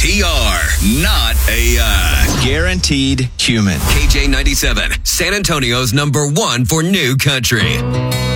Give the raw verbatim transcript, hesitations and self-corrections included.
T R, not A I. Guaranteed human. K J ninety-seven, San Antonio's number one for new country.